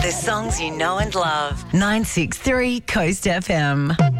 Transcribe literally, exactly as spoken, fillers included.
The songs you know and love. nine six three Coast F M.